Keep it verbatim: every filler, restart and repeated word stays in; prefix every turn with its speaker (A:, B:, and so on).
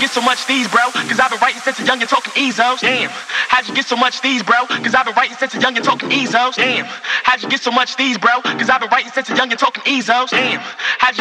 A: get so much these, bro? Cause I've been writing since a young and talking Ezos. Damn, how'd you get so much these, bro? Cause I've been writing since a young and talking Ezos. Damn, how'd you get so much these, bro? Cause I've been writing since a young and talking Ezos. Damn, how'd you